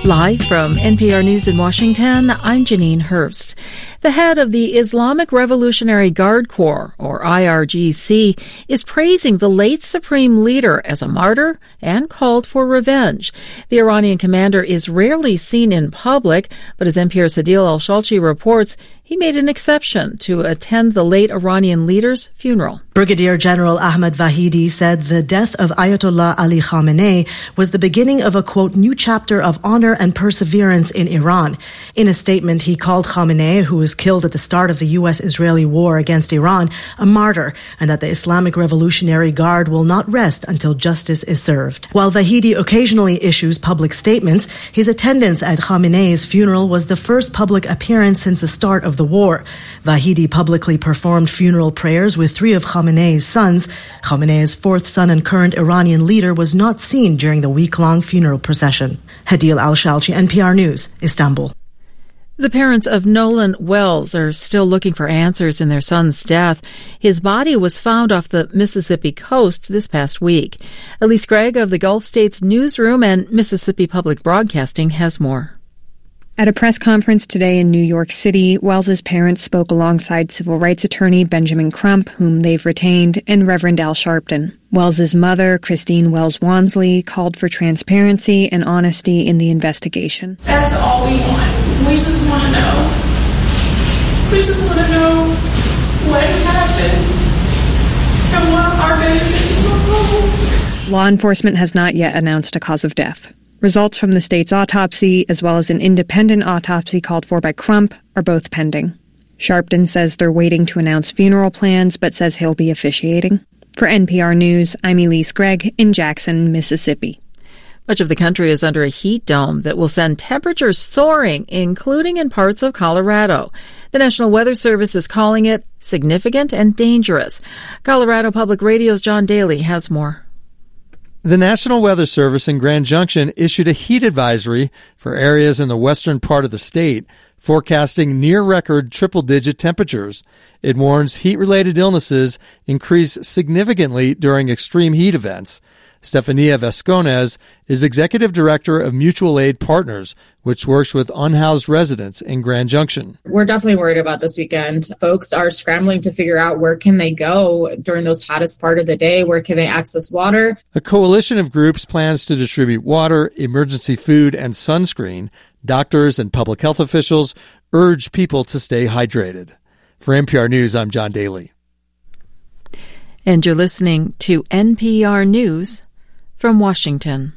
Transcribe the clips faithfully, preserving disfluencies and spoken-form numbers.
Live from N P R News in Washington, I'm Janine Hurst. The head of the Islamic Revolutionary Guard Corps, or I R G C, is praising the late supreme leader as a martyr and called for revenge. The Iranian commander is rarely seen in public, but as N P R's Hadil Al-Shalchi reports, he made an exception to attend the late Iranian leader's funeral. Brigadier General Ahmad Vahidi said the death of Ayatollah Ali Khamenei was the beginning of a, quote, new chapter of honor and perseverance in Iran. In a statement, he called Khamenei, who was killed at the start of the U S-Israeli war against Iran, a martyr, and that the Islamic Revolutionary Guard will not rest until justice is served. While Vahidi occasionally issues public statements, his attendance at Khamenei's funeral was the first public appearance since the start of the war. Vahidi publicly performed funeral prayers with three of Khamenei's sons. Khamenei's fourth son and current Iranian leader was not seen during the week-long funeral procession. Hadil Al-Shalchi, N P R News, Istanbul. The parents of Nolan Wells are still looking for answers in their son's death. His body was found off the Mississippi coast this past week. Elise Gregg of the Gulf States Newsroom and Mississippi Public Broadcasting has more. At a press conference today in New York City, Wells's parents spoke alongside civil rights attorney Benjamin Crump, whom they've retained, and Reverend Al Sharpton. Wells's mother, Christine Wells Wansley, called for transparency and honesty in the investigation. That's all we want. We just want to know. We just want to know what happened and what our baby is. Law enforcement has not yet announced a cause of death. Results from the state's autopsy, as well as an independent autopsy called for by Crump, are both pending. Sharpton says they're waiting to announce funeral plans, but says he'll be officiating. For N P R News, I'm Elise Gregg in Jackson, Mississippi. Much of the country is under a heat dome that will send temperatures soaring, including in parts of Colorado. The National Weather Service is calling it significant and dangerous. Colorado Public Radio's John Daly has more. The National Weather Service in Grand Junction issued a heat advisory for areas in the western part of the state, forecasting near-record triple-digit temperatures. It warns heat-related illnesses increase significantly during extreme heat events. Stefania Vasconez is executive director of Mutual Aid Partners, which works with unhoused residents in Grand Junction. We're definitely worried about this weekend. Folks are scrambling to figure out where can they go during those hottest part of the day, where can they access water. A coalition of groups plans to distribute water, emergency food, and sunscreen. Doctors and public health officials urge people to stay hydrated. For N P R News, I'm John Daly. And you're listening to N P R News from Washington.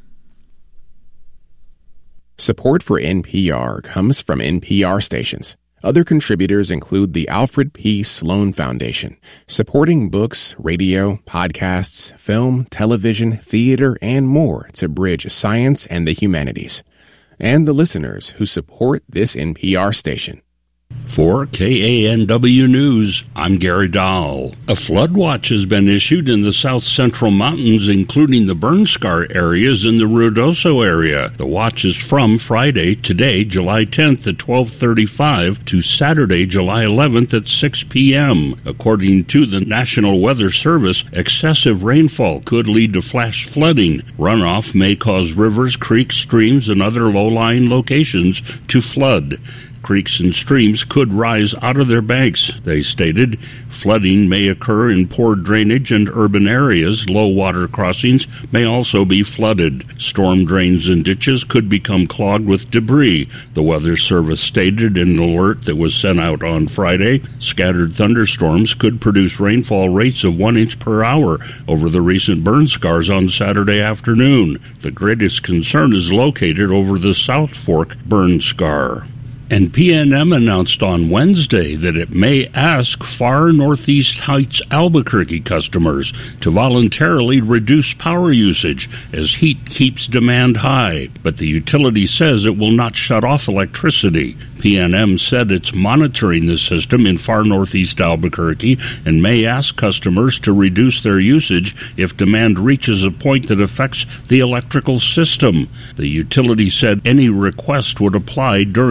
Support for N P R comes from N P R stations. Other contributors include the Alfred P. Sloan Foundation, supporting books, radio, podcasts, film, television, theater, and more to bridge science and the humanities. And the listeners who support this N P R station. For K A N W News, I'm Gary Dahl. A flood watch has been issued in the south central mountains, including the burn scar areas in the Ruidoso area. The watch is from Friday, today, July tenth at twelve thirty-five, to Saturday, July eleventh at six p.m. According to the National Weather Service, excessive rainfall could lead to flash flooding. Runoff may cause rivers, creeks, streams, and other low-lying locations to flood. Creeks and streams could rise out of their banks, they stated. Flooding may occur in poor drainage and urban areas. Low water crossings may also be flooded. Storm drains and ditches could become clogged with debris, the Weather Service stated in an alert that was sent out on Friday. Scattered thunderstorms could produce rainfall rates of one inch per hour over the recent burn scars on Saturday afternoon. The greatest concern is located over the South Fork burn scar. And P N M announced on Wednesday that it may ask Far Northeast Heights Albuquerque customers to voluntarily reduce power usage as heat keeps demand high. But the utility says it will not shut off electricity. P N M said it's monitoring the system in Far Northeast Albuquerque and may ask customers to reduce their usage if demand reaches a point that affects the electrical system. The utility said any request would apply during peak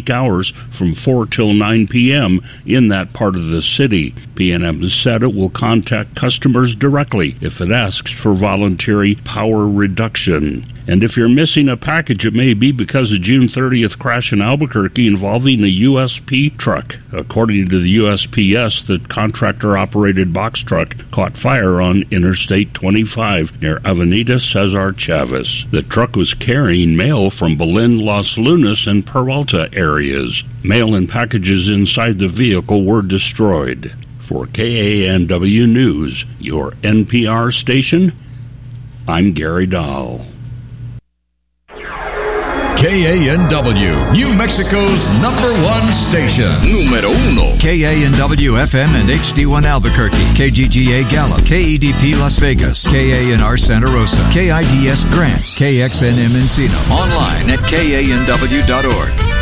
peak hours from four till nine p.m. in that part of the city. P and M said it will contact customers directly if it asks for voluntary power reduction. And if you're missing a package, it may be because of June thirtieth crash in Albuquerque involving a U S P truck. According to the U S P S, the contractor-operated box truck caught fire on Interstate twenty-five near Avenida Cesar Chavez. The truck was carrying mail from Belen, Los Lunas, and Peralta areas. Mail and packages inside the vehicle were destroyed. For K A N W News, your N P R station, I'm Gary Dahl. K A N W, New Mexico's number one station. Número uno. K A N W F M and H D one Albuquerque. K G G A Gallup. K E D P Las Vegas. K A N R Santa Rosa. K I D S Grants. K X N M Encino. Online at K A N W dot org.